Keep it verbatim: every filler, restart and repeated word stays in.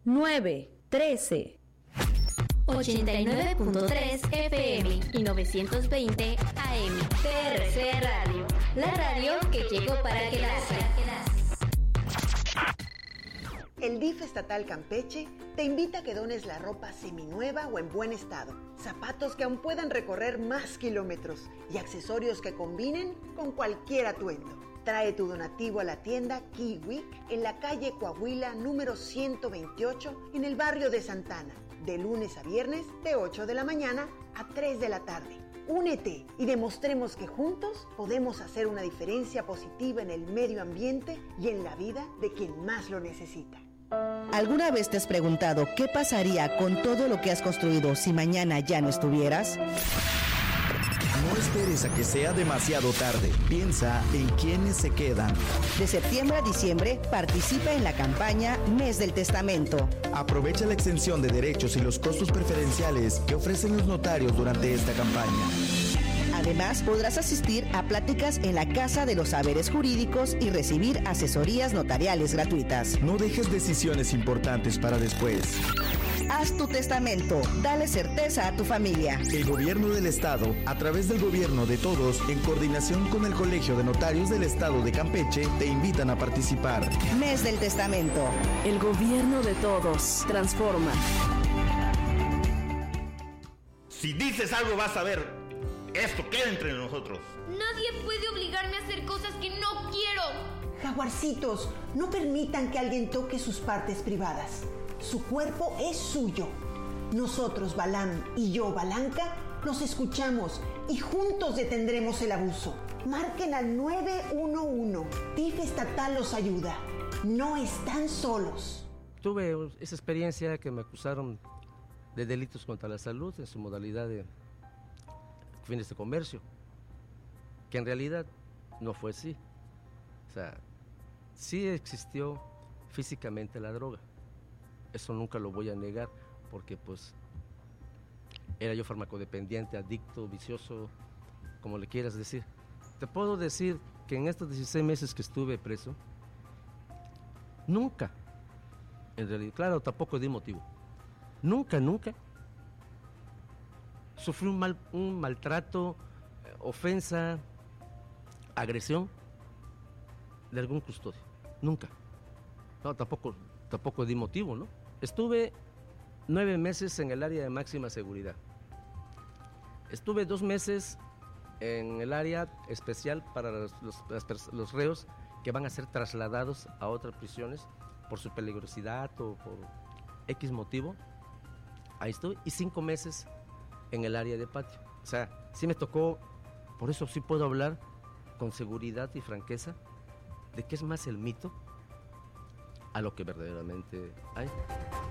nueve trece. ochenta y nueve punto tres F M y novecientos veinte A M. T R C Radio, la radio que llegó para quedarse. El D I F estatal Campeche te invita a que dones la ropa seminueva o en buen estado, zapatos que aún puedan recorrer más kilómetros y accesorios que combinen con cualquier atuendo. Trae tu donativo a la tienda Kiwik en la calle Coahuila número ciento veintiocho en el barrio de Santana, de lunes a viernes de ocho de la mañana a tres de la tarde. Únete y demostremos que juntos podemos hacer una diferencia positiva en el medio ambiente y en la vida de quien más lo necesita. ¿Alguna vez te has preguntado qué pasaría con todo lo que has construido si mañana ya no estuvieras? No esperes a que sea demasiado tarde. Piensa en quiénes se quedan. De septiembre a diciembre, participa en la campaña Mes del Testamento. Aprovecha la extensión de derechos y los costos preferenciales que ofrecen los notarios durante esta campaña. Además, podrás asistir a pláticas en la Casa de los Saberes Jurídicos y recibir asesorías notariales gratuitas. No dejes decisiones importantes para después. Haz tu testamento, dale certeza a tu familia. El Gobierno del Estado, a través del Gobierno de Todos, en coordinación con el Colegio de Notarios del Estado de Campeche, te invitan a participar. Mes del Testamento. El Gobierno de Todos transforma. Si dices algo vas a ver. Esto queda entre nosotros. Nadie puede obligarme a hacer cosas que no quiero. Jaguarcitos, no permitan que alguien toque sus partes privadas. Su cuerpo es suyo. Nosotros, Balam y yo, Balanca, los escuchamos y juntos detendremos el abuso. Marquen al nueve uno uno. D I F estatal los ayuda. No están solos. Tuve esa experiencia que me acusaron de delitos contra la salud en su modalidad de fines de comercio, que en realidad no fue así. O sea, sí existió físicamente la droga, eso nunca lo voy a negar, porque pues era yo farmacodependiente, adicto, vicioso, como le quieras decir. Te puedo decir que en estos dieciséis meses que estuve preso, nunca, en realidad, claro, tampoco di motivo, nunca, nunca sufrí un, mal, un maltrato, eh, ofensa, agresión de algún custodio. Nunca. No, tampoco, tampoco di motivo, ¿no? Estuve nueve meses en el área de máxima seguridad. Estuve dos meses en el área especial para los, los, las, los reos que van a ser trasladados a otras prisiones por su peligrosidad o por X motivo. Ahí estuve. Y cinco meses en el área de patio. O sea, sí me tocó, por eso sí puedo hablar con seguridad y franqueza de que es más el mito a lo que verdaderamente hay.